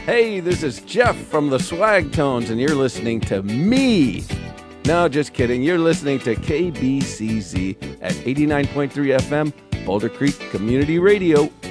Hey, this is Jeff from the Swag Tones, and you're listening to me. No, just kidding. You're listening to KBCZ at 89.3 FM, Boulder Creek Community Radio.